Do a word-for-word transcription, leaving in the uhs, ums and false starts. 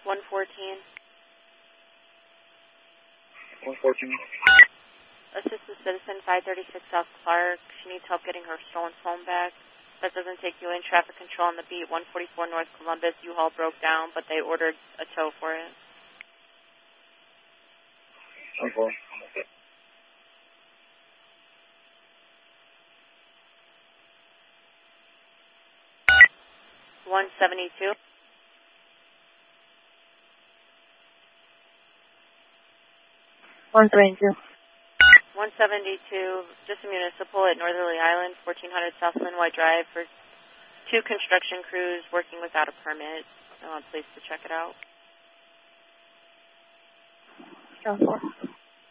one fourteen. one fourteen. Assistant Citizen, five thirty-six South Clark. She needs help getting her stolen phone back. That doesn't take you in. Traffic control on the beat, one forty-four North Columbus. U-Haul broke down, but they ordered a tow for it. Okay. one seventy-two. one seventy-two. one seventy-two, just a municipal at Northerly Island, fourteen hundred South Linway Drive for two construction crews working without a permit. I want a place to check it out. Sure.